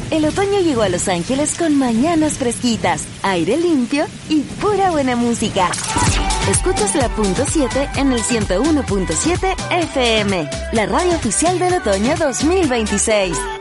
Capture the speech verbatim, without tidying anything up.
El otoño llegó a Los Ángeles con mañanas fresquitas, aire limpio y pura buena música. Escuchas la punto siete en el ciento uno punto siete F M, la radio oficial del otoño dos mil veintiséis.